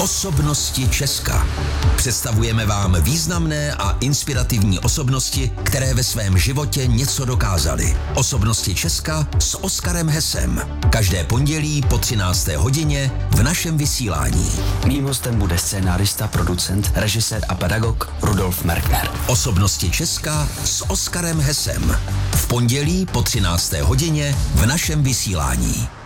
Osobnosti Česka. Představujeme vám významné a inspirativní osobnosti, které ve svém životě něco dokázaly. Osobnosti Česka s Oskarem Hesem. Každé pondělí po 13. hodině v našem vysílání. Mým hostem bude scénárista, producent, režisér a pedagog Rudolf Merkner. Osobnosti Česka s Oskarem Hesem. V pondělí po 13. hodině v našem vysílání.